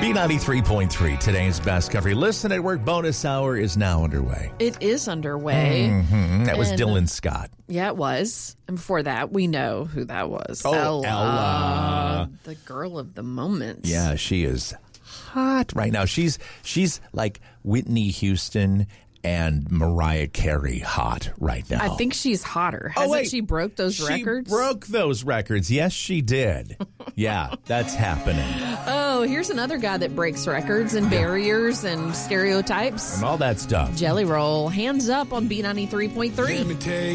B93.3, today's best country. Listen at Work bonus hour is now underway. It is underway. That was Dylan Scott. Yeah, it was. And before that, we know who that was. Oh, Ella. The girl of the moment. Yeah, she is hot right now. She's like Whitney Houston and Mariah Carey hot right now. I think she's hotter. Hasn't she broke those records? She broke those records. Yes, she did. Yeah, that's happening. Oh, here's another guy that breaks records and barriers and stereotypes. And all that stuff. Jelly Roll. Hands up on B93.3. Let me tell